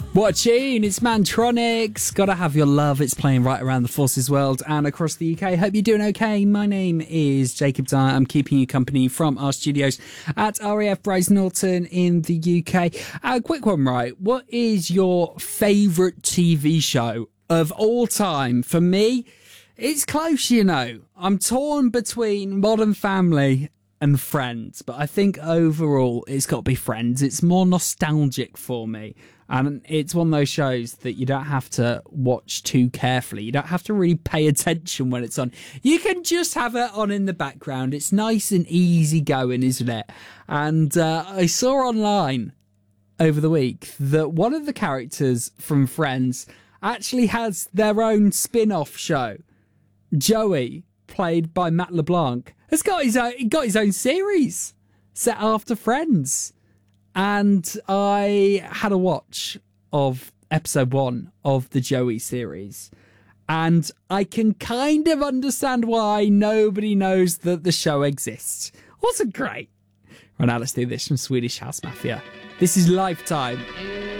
What a tune! It's Mantronix. Gotta have your love. It's playing right around the Forces world and across the UK. Hope you're doing okay. My name is Jacob Dyer. I'm keeping you company from our studios at RAF Bryce Norton in the UK. A quick one, right? What is your favourite TV show of all time? For me, it's close, you know. I'm torn between Modern Family and Friends, but I think overall it's got to be Friends. It's more nostalgic for me. And it's one of those shows that you don't have to watch too carefully. You don't have to really pay attention when it's on. You can just have it on in the background. It's nice and easy going, isn't it? And I saw online over the week that one of the characters from Friends actually has their own spin-off show. Joey, played by Matt LeBlanc, has got his own series set after Friends. And I had a watch of episode 1 of the Joey series. And I can kind of understand why nobody knows that the show exists. Wasn't great. Right, now let's do this from Swedish House Mafia. This is Lifetime.